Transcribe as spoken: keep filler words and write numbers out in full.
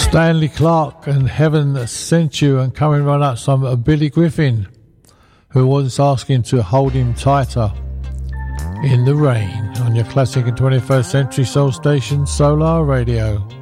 Stanley Clarke and Heaven Sent You, and coming right up some uh, Billy Griffin, who was asking to hold him tighter. In the Rain on your classic and twenty-first century soul station Solar Radio.